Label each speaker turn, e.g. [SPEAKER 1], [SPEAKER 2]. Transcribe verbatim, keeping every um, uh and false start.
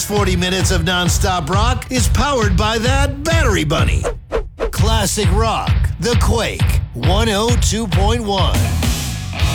[SPEAKER 1] forty minutes of nonstop rock is powered by that battery bunny. Classic Rock, The Quake, one oh two point one.